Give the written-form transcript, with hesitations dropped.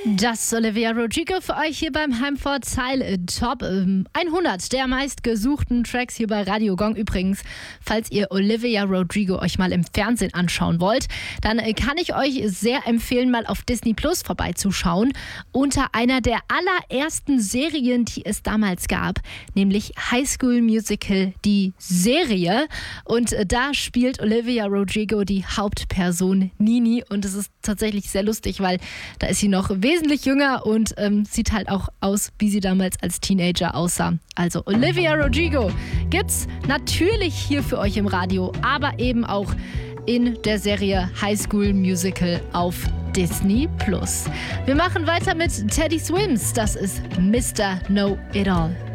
Das Olivia Rodrigo für euch hier beim Heimvorteil Top 100 der meistgesuchten Tracks hier bei Radio Gong. Übrigens, falls ihr Olivia Rodrigo euch mal im Fernsehen anschauen wollt, dann kann ich euch sehr empfehlen, mal auf Disney Plus vorbeizuschauen. Unter einer der allerersten Serien, die es damals gab, nämlich High School Musical, die Serie. Und da spielt Olivia Rodrigo die Hauptperson Nini. Und es ist tatsächlich sehr lustig, weil da ist sie noch wesentlich jünger und sieht halt auch aus, wie sie damals als Teenager aussah. Also Olivia Rodrigo gibt's natürlich hier für euch im Radio, aber eben auch in der Serie High School Musical auf Disney Plus. Wir machen weiter mit Teddy Swims. Das ist Mr. Know It All.